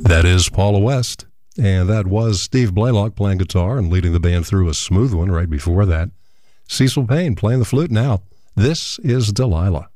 That is Paula West, and that was Steve Blaylock playing guitar and leading the band through a smooth one right before that. Cecil Payne playing the flute now. This is Delilah.